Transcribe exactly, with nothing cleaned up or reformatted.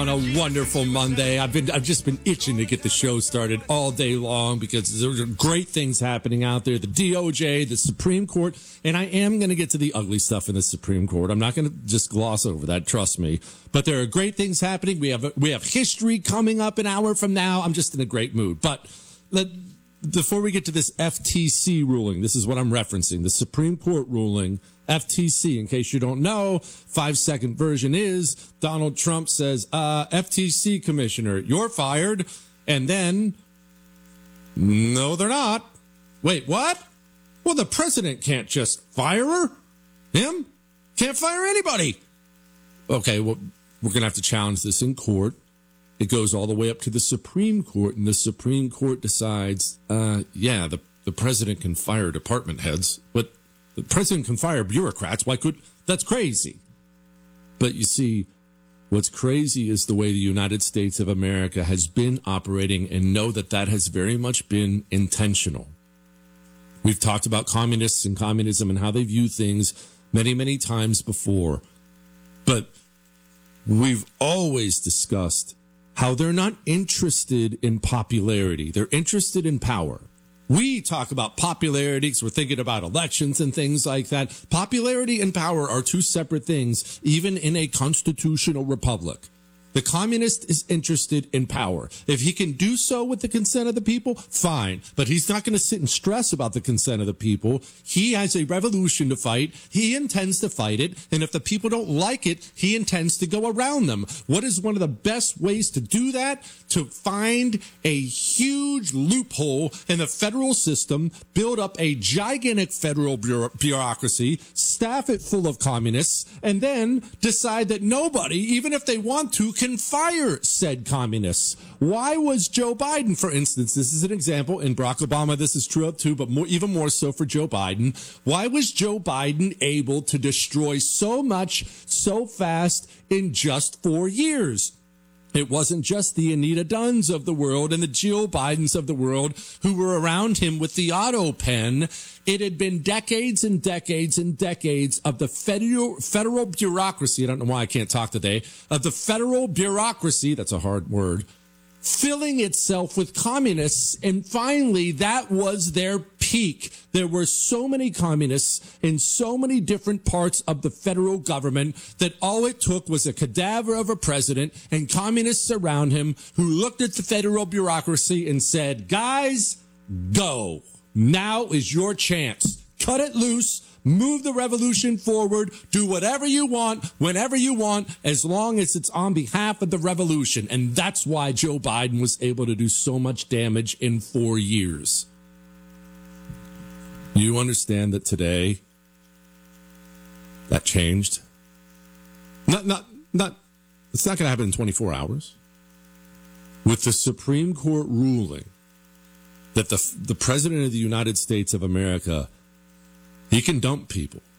on a wonderful Monday. I've been I've just been itching to get the show started all day long because there's great things happening out there. The D O J, the Supreme Court, and I am going to get to the ugly stuff in the Supreme Court. I'm not going to just gloss over that, trust me. But there are great things happening. We have we have history coming up an hour from now. I'm just in a great mood. But let, before we get to this F T C ruling, this is what I'm referencing, the Supreme Court ruling. F T C, in case you don't know, five-second version is Donald Trump says, uh, F T C commissioner, you're fired. And then, no, they're not. Wait, what? Well, the president can't just fire her. Him? Can't fire anybody. Okay, well, we're going to have to challenge this in court. It goes all the way up to the Supreme Court, and the Supreme Court decides, uh, yeah, the, the president can fire department heads, but the president can fire bureaucrats. Why could, that's crazy. But you see, what's crazy is the way the United States of America has been operating, and know that that has very much been intentional. We've talked about communists and communism and how they view things many, many times before. But we've always discussed how they're not interested in popularity. They're interested in power. We talk about popularity because we're thinking about elections and things like that. Popularity and power are two separate things, even in a constitutional republic. The communist is interested in power. If he can do so with the consent of the people, fine. But he's not going to sit and stress about the consent of the people. He has a revolution to fight. He intends to fight it. And if the people don't like it, he intends to go around them. What is one of the best ways to do that? To find a huge loophole in the federal system, build up a gigantic federal bureau- bureaucracy, staff it full of communists, and then decide that nobody, even if they want to, can fire said communists. Why was Joe Biden, for instance, this is an example, in Barack Obama this is true of too, but more, even more so for Joe Biden, why was Joe Biden able to destroy so much so fast in just four years? It wasn't just the Anita Dunns of the world and the Jill Bidens of the world who were around him with the auto pen. It had been decades and decades and decades of the federal federal bureaucracy. I don't know why I can't talk today. Of the federal bureaucracy, that's a hard word, filling itself with communists. And finally, that was their peak. There were so many communists in so many different parts of the federal government that all it took was a cadaver of a president and communists around him who looked at the federal bureaucracy and said, guys, go. Now is your chance. Cut it loose. Move the revolution forward. Do whatever you want, whenever you want, as long as it's on behalf of the revolution. And that's why Joe Biden was able to do so much damage in four years. You understand that today that changed? Not, not, not, it's not going to happen in twenty-four hours. With the Supreme Court ruling that the the President of the United States of America, he can dump people.